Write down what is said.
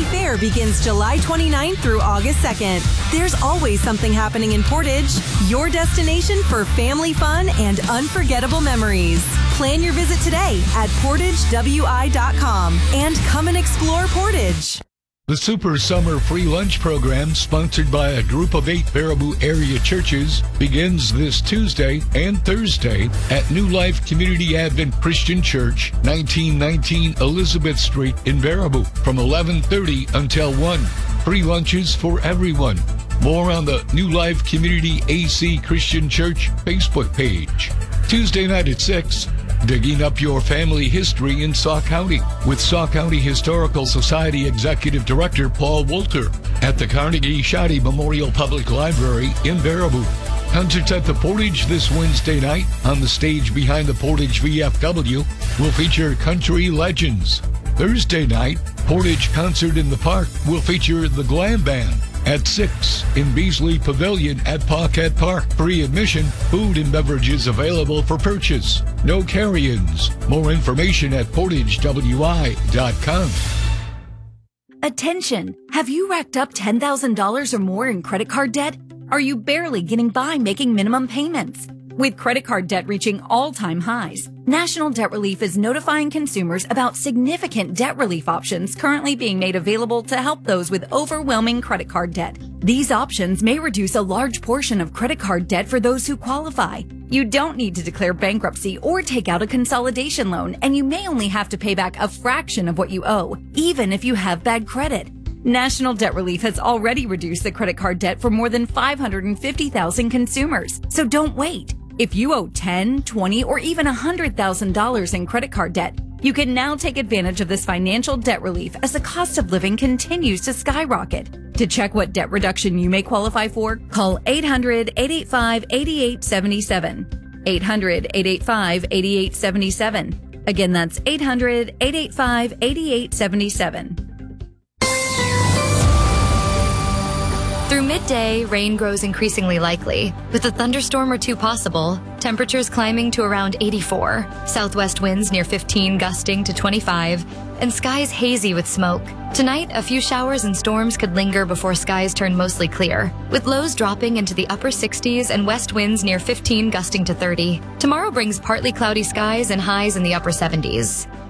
Family Fair begins July 29th through August 2nd. There's always something happening in Portage, your destination for family fun and unforgettable memories. Plan your visit today at PortageWI.com and come and explore Portage. The Super Summer Free Lunch Program, sponsored by a group of 8 Baraboo area churches, begins this Tuesday and Thursday at New Life Community Advent Christian Church, 1919 Elizabeth Street in Baraboo, from 11:30 until 1. Free lunches for everyone. More on the New Life Community AC Christian Church Facebook page. Tuesday night at 6. Digging up your family history in Sauk County with Sauk County Historical Society Executive Director Paul Wolter at the Carnegie Shaddy Memorial Public Library in Baraboo. Concerts at the Portage this Wednesday night on the stage behind the Portage VFW will feature country legends. Thursday night, Portage Concert in the Park will feature the Glam Band at 6 in Beasley Pavilion at Paquette Park. Free admission, food and beverages available for purchase. No carry-ins. More information at PortageWI.com. Attention! Have you racked up $10,000 or more in credit card debt? Are you barely getting by making minimum payments? With credit card debt reaching all-time highs, National Debt Relief is notifying consumers about significant debt relief options currently being made available to help those with overwhelming credit card debt. These options may reduce a large portion of credit card debt for those who qualify. You don't need to declare bankruptcy or take out a consolidation loan, and you may only have to pay back a fraction of what you owe, even if you have bad credit. National Debt Relief has already reduced the credit card debt for more than 550,000 consumers, so don't wait. If you owe $10,000, $20,000, or even $100,000 in credit card debt, you can now take advantage of this financial debt relief as the cost of living continues to skyrocket. To check what debt reduction you may qualify for, call 800-885-8877. 800-885-8877. Again, that's 800-885-8877. Through midday, rain grows increasingly likely, with a thunderstorm or two possible, temperatures climbing to around 84, southwest winds near 15 gusting to 25, and skies hazy with smoke. Tonight, a few showers and storms could linger before skies turn mostly clear, with lows dropping into the upper 60s and west winds near 15 gusting to 30. Tomorrow brings partly cloudy skies and highs in the upper 70s.